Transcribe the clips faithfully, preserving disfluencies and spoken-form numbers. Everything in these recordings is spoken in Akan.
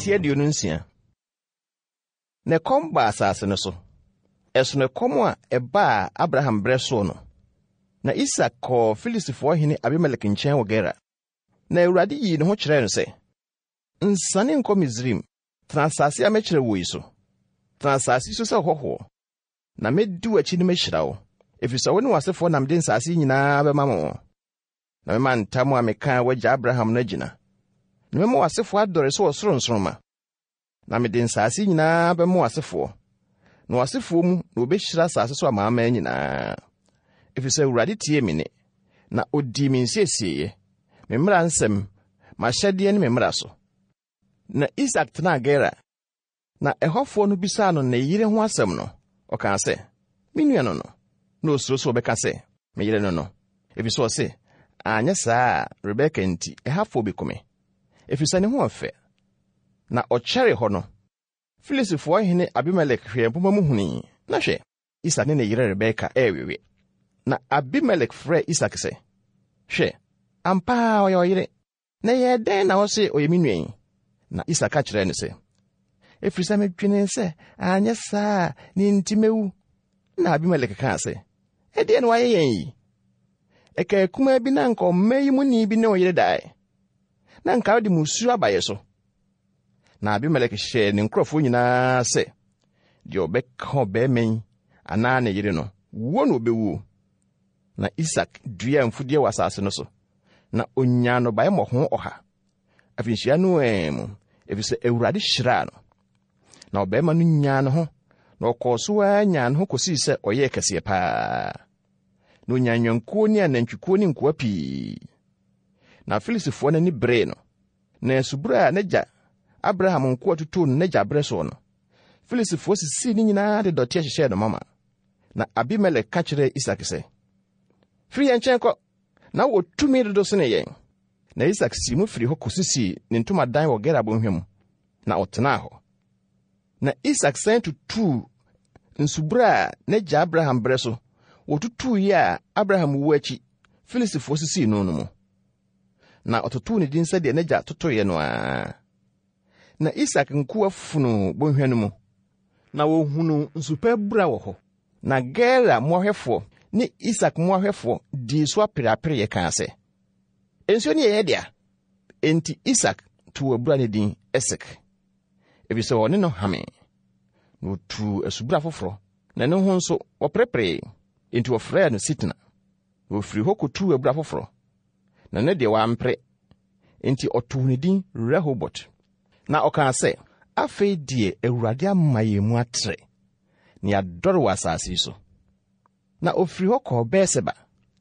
Mfitia di onunsia. Ne kom ba asase no so. Eso ne kom a eba Abraham breso no. Na Isaac ko Filistifo hene Abimelek nchen wo Gera. Na Awurade yi ne ho kyerɛ no sɛ, nsane nkɔ Misraim, transase a mekyerɛ wo yi so. Transase so sɛ hɔhɔ. Na medu achi ne mehyira wo. Efisɛ wo ne wasefo nam de nsase nyinaa bɛma mo. Na mema ntam a meka wagya Abraham na gyina. Na mema wasefo adɔre so osoro nsoroma. Na mede nsase nyinaa bɛma wasefo. Na wasefo mu na obehyira asase so amaama nyinaa. Efisɛ Awurade tie me ne. Na odi me nsiesie. Me mmara nsɛm, mahyɛdeɛ ne me mmara so. Na Isaac tena Gera. Na ɛhɔfo no bisa no ne yere ho asɛm no. Ɔka sɛ, me nua no no. Na osuro so ɔbɛka sɛ, me yere no no. Efisɛ ɔse, anyɛ saa Rebeka nti ɛhafo bɛkome. Efisɛ ne ho ɔfɛ. Na ɔkyɛre hɔ no. Filistifo hene Abimelek hwɛ mpoma mu huni. Na hwɛ, Isaac ne ne yere Rebeka ɛwewe. Na Abimelek frɛ Isaac sɛ, hwɛ, ampa ɔyɛ ɔyere. Na yɛ dɛn na ɔse ɔyɛ me nua. Na Isaac ka kyerɛ no sɛ, efisɛ medwene sɛ anyɛ saa ne nti mewu. Na Abimelek ka sɛ, ɛdeɛ no wayɛ yɛn yi. Ɛka kuma bi na nka ɔma yi mu ni bi ne ɔyere dae. Na nka ɔde musu abayɛ so. Na Abimelek hyɛ ne nkurɔfo nyinaa sɛ, deɛ ɔbɛka ɔbɛma yi anaa ne yere no, wo no obewu. Na Isaac dua mfudie wɔ asase no so. Na onya no bae mmɔho ɔha. Afinhyia no ɛmu, efisɛ Awurade hyiraa no. Na ɔbɛma no nya no ho. Na ɔkɔɔ so a nya no ho kosii sɛ ɔyɛ kɛseɛ paa. Na onya nwankuo ne anantwikuo ne nkoa pii. Na Filistifo n'ani bree no. Na subura a n'agya Abraham nkoa tutu no n'agya brɛ so no. Filistifo sisi ne nyinaa de dɔte hyehyɛ no mama. Na Abimelek ka kyerɛ Isaac sɛ, firi yɛn nkyɛn kɔ, na wotumi dodo sene yɛn. Na Isaac si mu firi hɔ kosisi ne ntomadan wɔ Gera bɔnhwa mu. Na ɔtenaa hɔ. Na Isaac san tutu nsubura a n'agya Abraham brɛ so. Wotutu yi a Abraham wu akyi, Filistifo sisi no no mu. Na ɔtoto ne din sɛ deɛ n'agya totoyɛ no a. Na Isaac nkoa funu bɔnhwa no mu. Na wohunu nsupa bura wɔ hɔ. Na Gera mmoahwɛfo ne Isaac mmoahwɛfo di so apere-apere yɛ kaa sɛ, ensuo ne yɛ dea. Enti Isaac tu abura ne din Esek. Efisɛ ɔne no hame. Na otu asubura foforo. Na ne ho nso wɔprepre. Enti wɔfrɛ no Sitna. Na ofiri hɔ kotu abura foforo. Na ne deɛ wampre. Enti ɔto ne din Rehobot. Na ɔka sɛ, afei die Awurade ama yɛn mu atre. Ne adɔre wɔ asase so. Na ofiri hɔ kɔɔ Beer-Seba.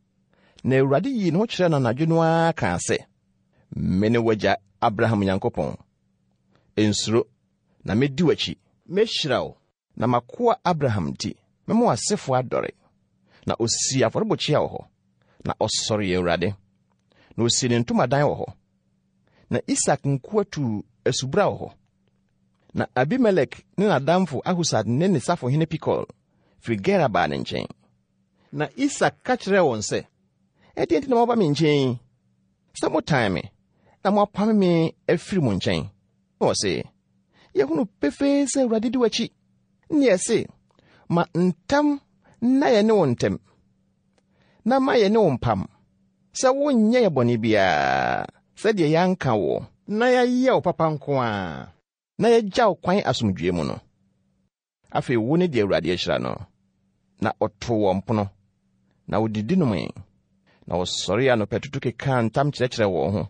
Na Awurade yi ne ho kyerɛ no anadwo no ara kaa sɛ, me ne wagya Abraham Nyankopɔn. Ensuro, na medi w'akyi. Mehyira wo, na makoa Abraham ti. Mema w'asefo adɔre. Na osi afɔrebɔkyia wɔ hɔ. Na ɔsɔre yɛ Awurade. Na osi ne ntomadan wɔ hɔ. Na Isaac nkoa tu asubura wɔ hɔ. Na Abimelek ne n'adamfo Ahusad ne ne safohene Pikol firi Gera baa ne nkyɛn. Na Isaac ka kyerɛ wɔn sɛ, ɛdeɛ nti na moaba me nkyɛn? Sɛ motan me, na moapam me afiri mo nkyɛn. Na wɔse, yɛhunu pefee sɛ Awurade di w'akyi. Ne yɛse, ma ntam na yɛne wo ntam. Na ma yɛne wo mpam. Sɛ wonyɛ yɛ bɔne biara, sɛdeɛ yɛanka wo, na yɛayɛ wo papa nko a, na yɛgya wo kwan asomdwie mu no. Afei wo ne deɛ Awurade ahyira no. Na ɔto wɔn pono. Na wodidi nomee. Na wɔsɔre anɔpɛ tutu keka ntam kyerɛkyerɛ wɔn ho.